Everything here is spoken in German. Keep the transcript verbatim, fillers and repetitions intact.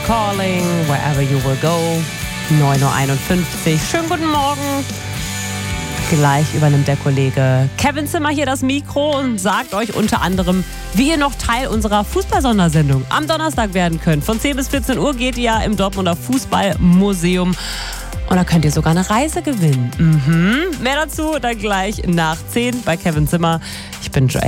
Calling, Wherever You Will Go. neun Uhr einundfünfzig. Schönen guten Morgen. Gleich übernimmt der Kollege Kevin Zimmer hier das Mikro und sagt euch unter anderem, wie ihr noch Teil unserer Fußball-Sondersendung am Donnerstag werden könnt. Von zehn bis vierzehn Uhr geht ihr ja im Dortmunder Fußballmuseum. Und da könnt ihr sogar eine Reise gewinnen. Mhm. Mehr dazu dann gleich nach zehn bei Kevin Zimmer. Ich bin Joel.